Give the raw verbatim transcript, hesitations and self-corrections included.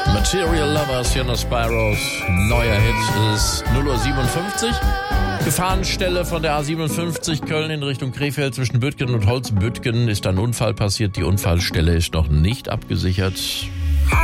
Material Lovers, hier noch Spyros. Neuer Hit ist null Uhr siebenundfünfzig. Gefahrenstelle von der A siebenundfünfzig Köln in Richtung Krefeld zwischen Büttgen und Holzbüttgen ist ein Unfall passiert. Die Unfallstelle ist noch nicht abgesichert.